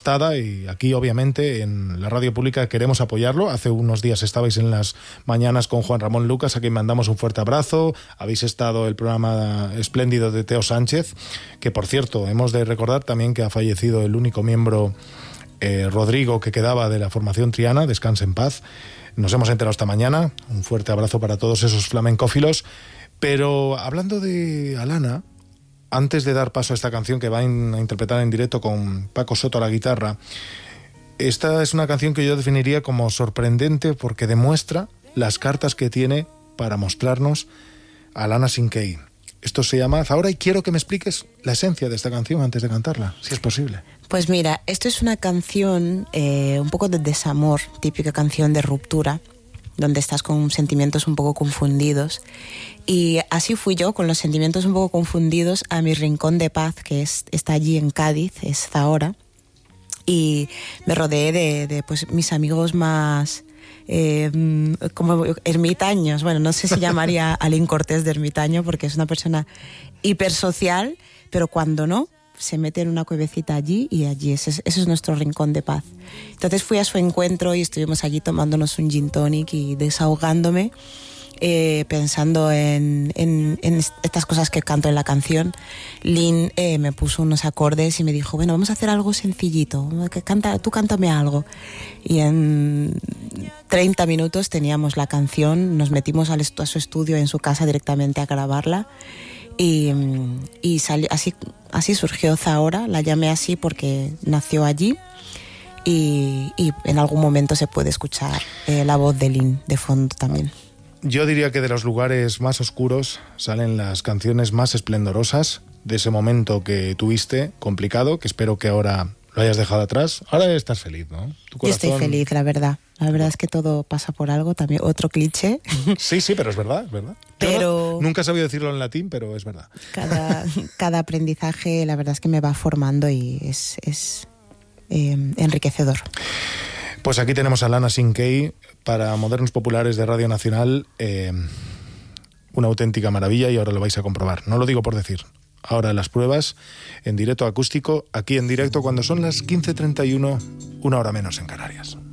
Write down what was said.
adaptada, y aquí obviamente en la radio pública queremos apoyarlo. Hace unos días estabais en las mañanas con Juan Ramón Lucas, a quien mandamos un fuerte abrazo. Habéis estado el programa espléndido de Teo Sánchez, que por cierto hemos de recordar también que ha fallecido el único miembro, Rodrigo, que quedaba de la formación Triana. Descanse en paz. Nos hemos enterado esta mañana. Un fuerte abrazo para todos esos flamencófilos. Pero hablando de Alana, antes de dar paso a esta canción que va a interpretar en directo con Paco Soto a la guitarra, esta es una canción que yo definiría como sorprendente porque demuestra las cartas que tiene para mostrarnos a Alana Sinkey. Esto se llama Zahora, y quiero que me expliques la esencia de esta canción antes de cantarla, si es posible. Pues mira, esto es una canción un poco de desamor, típica canción de ruptura, donde estás con sentimientos un poco confundidos. Y así fui yo, con los sentimientos un poco confundidos, a mi rincón de paz, que está allí en Cádiz, es Zahora. Y me rodeé de pues, mis amigos más como ermitaños. Bueno, no sé si llamaría a Alín Cortés de ermitaño, porque es una persona hipersocial, pero cuando no, se mete en una cuevecita allí, y allí ese es nuestro rincón de paz. Entonces fui a su encuentro y estuvimos allí tomándonos un gin tonic y desahogándome, pensando en estas cosas que canto en la canción. Lynn me puso unos acordes y me dijo, bueno, vamos a hacer algo sencillito, tú cántame algo. Y en 30 minutos teníamos la canción, nos metimos a su estudio en su casa directamente a grabarla. Y así surgió Zahora. La llamé así porque nació allí, y en algún momento se puede escuchar la voz de Lynn de fondo también. Yo diría que de los lugares más oscuros salen las canciones más esplendorosas, de ese momento que tuviste complicado, que espero que ahora lo hayas dejado atrás. Ahora estás feliz, ¿no? Tu corazón... Yo estoy feliz, la verdad. La verdad es que todo pasa por algo, también otro cliché. Sí, pero es verdad, es verdad. Pero nunca he sabido decirlo en latín, pero es verdad. Cada aprendizaje, la verdad es que me va formando y es enriquecedor. Pues aquí tenemos a Alana Sinkey para Modernos Populares de Radio Nacional. Una auténtica maravilla, y ahora lo vais a comprobar. No lo digo por decir. Ahora las pruebas en directo acústico, aquí en directo cuando son las 15:31, una hora menos en Canarias.